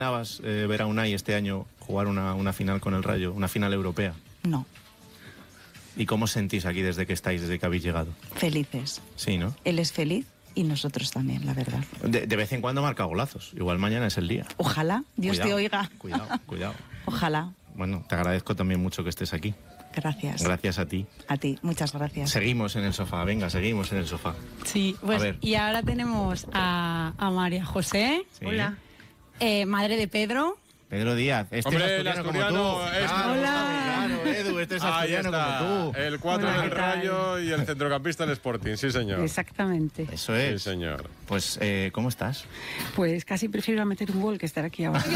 ¿Esperabas ver a Unai este año jugar una final con el Rayo, una final europea? No. ¿Y cómo sentís aquí desde que estáis, desde que habéis llegado? Felices. Sí, ¿no? Él es feliz y nosotros también, la verdad. De vez en cuando marca golazos. Igual mañana es el día. Ojalá Dios te oiga. Cuidado. Ojalá. Bueno, te agradezco también mucho que estés aquí. Gracias. Gracias a ti. A ti, muchas gracias. Seguimos en el sofá, venga, seguimos en el sofá. Sí, pues y ahora tenemos a María José. Sí. Hola. Madre de Pedro. Pedro Díaz, Hombre, es asturiano como tú. Hola. Claro, Edu, este es Ahí asturiano está, como tú. el 4 Hola, del ¿qué tal? Rayo y el centrocampista del Sporting, sí señor. Exactamente. Eso Sí es. señor. Pues, ¿cómo estás? Pues casi prefiero meter un gol que estar aquí ahora.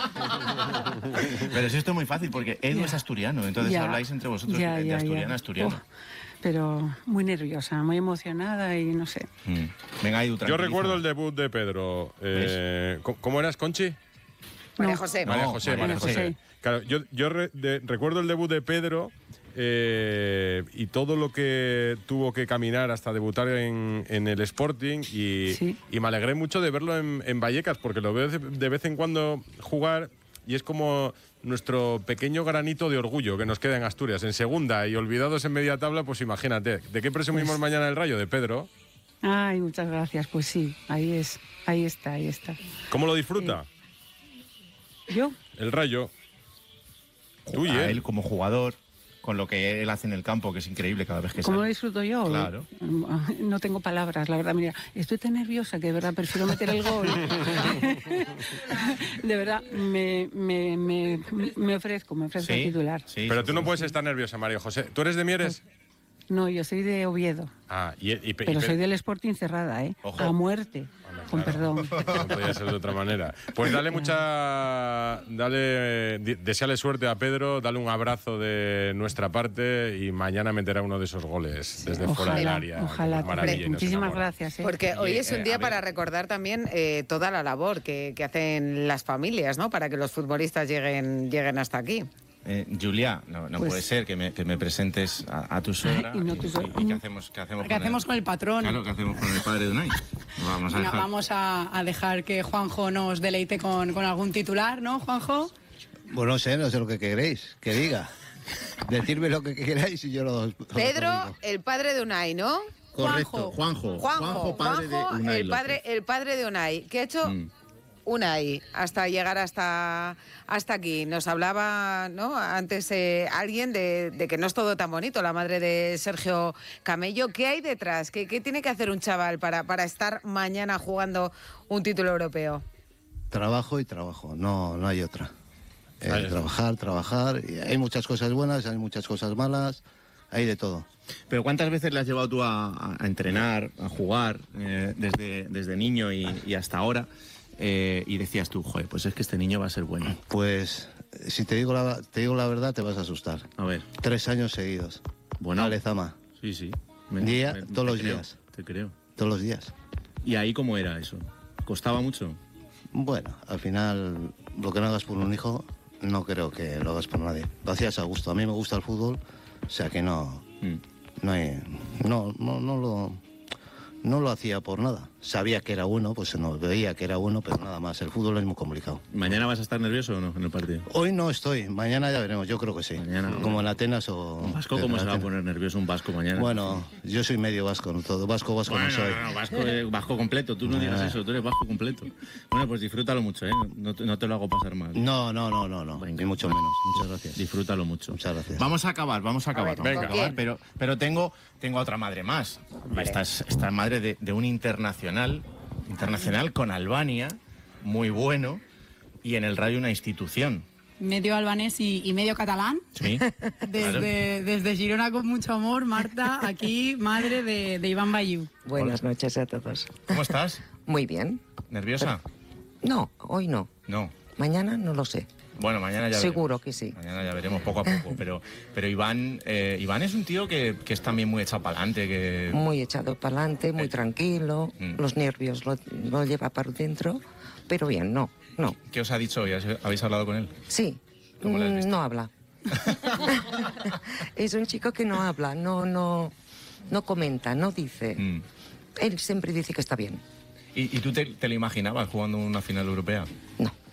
Pero si esto es muy fácil, porque Edu es asturiano, entonces Ya. habláis entre vosotros Ya, de ya, asturiano ya. a asturiano. Pero muy nerviosa, muy emocionada y no sé. Venga, Edu, Yo tranquilízame. recuerdo el debut de Pedro. ¿Cómo eras, Conchi? María No. José. María No, José, María María José. José. Claro, yo recuerdo el debut de Pedro y todo lo que tuvo que caminar hasta debutar en el Sporting y me alegré mucho de verlo en Vallecas porque lo veo de vez en cuando jugar y es como nuestro pequeño granito de orgullo que nos queda en Asturias. En segunda y olvidados en media tabla, pues imagínate. ¿De qué presumimos mañana el Rayo? De Pedro. Ay, muchas gracias. Pues sí, ahí está. ¿Cómo lo disfruta? ¿Yo? El Rayo. Tú y A él. él como jugador, con lo que él hace en el campo, que es increíble cada vez que ¿Cómo lo sale. disfruto yo? Claro. No tengo palabras, la verdad. Mira, estoy tan nerviosa que de verdad prefiero meter el gol. De verdad, me ofrezco a titular. Sí, Pero sí, tú no sí. puedes estar nerviosa, María José. ¿Tú eres de Mieres? No, yo soy de Oviedo, Ah, pero soy del Sporting cerrada, ¿eh? Ojo. A muerte, con perdón. No podía ser de otra manera. Pues deseale suerte a Pedro, dale un abrazo de nuestra parte y mañana meterá uno de esos goles desde fuera del área. Ojalá. Maravilla, y nos Muchísimas enamora. gracias. Porque hoy es un a día ver. para recordar también toda la labor que hacen las familias, ¿no? Para que los futbolistas lleguen hasta aquí. Julia, no Pues- puede ser que me presentes a tu suegra. Y no tu suegra. ¿Y qué hacemos? ¿Qué hacemos, ¿Qué hacemos con el patrón? Claro, ¿qué hacemos con el padre de Unai? Vamos a Venga, dejar. vamos a dejar que Juanjo nos deleite con algún titular, ¿no, Juanjo? Pues no sé lo que queréis que diga. Decidme lo que queráis y yo lo Pedro, digo. el padre de Unai, ¿no? Correcto, Juanjo, padre de Unai el padre de Unai. ¿Qué ha hecho Unai hasta llegar hasta aquí? Nos hablaba, ¿no? Antes alguien de que no es todo tan bonito, la madre de Sergio Camello. ¿Qué hay detrás? ¿Qué tiene que hacer un chaval para estar mañana jugando un título europeo? Trabajo y trabajo, no hay otra. Vale. Trabajar. Y hay muchas cosas buenas, hay muchas cosas malas, hay de todo. Pero ¿cuántas veces le has llevado tú a entrenar, a jugar, desde niño y hasta ahora? Y decías tú, joder, pues es que este niño va a ser bueno. Pues si te digo la verdad te vas a asustar. A ver, 3 años seguidos. bueno. Alezama, Sí. Todos los te creo, días. Te creo. todos los días. ¿Y ahí cómo era eso? ¿Costaba mucho? Bueno, al final lo que no hagas por un hijo no creo que lo hagas por nadie. Lo hacías a gusto. A mí me gusta el fútbol, o sea que no lo hacía por nada. Sabía que era bueno, pues veía que era bueno, pero nada más. El fútbol es muy complicado. ¿Mañana vas a estar nervioso o no en el partido? Hoy no estoy, mañana ya veremos, yo creo que sí. Mañana, como en Atenas o... ¿Un vasco cómo se va a poner nervioso un vasco mañana? Bueno, yo soy medio vasco, no todo. Vasco no soy. No, vasco completo. Tú no digas eso, tú eres vasco completo. Bueno, pues disfrútalo mucho, ¿eh? No te lo hago pasar mal. No, Venga. ni mucho menos. Muchas gracias. Disfrútalo mucho. Muchas gracias. Vamos a acabar. Venga. Pero tengo otra madre más. Esta madre de un internacional con Albania, muy bueno, y en el Rayo una institución. Medio albanés y medio catalán. Sí. Desde Girona con mucho amor, Marta, aquí, madre de Iván Bayú. Buenas noches a todos. ¿Cómo estás? Muy bien. ¿Nerviosa? No, hoy no. No. Mañana no lo sé. Bueno, mañana ya Seguro veremos. que sí. Mañana ya veremos poco a poco. Pero Iván es un tío que es también muy echado para adelante. Que... Muy echado para adelante, muy tranquilo. Los nervios lo lleva para dentro. Pero bien, no. ¿Qué os ha dicho hoy? ¿Habéis hablado con él? Sí, ¿Cómo lo has visto? no habla. Es un chico que no habla, no comenta, no dice. Él siempre dice que está bien. ¿Y tú te lo imaginabas jugando una final europea? No.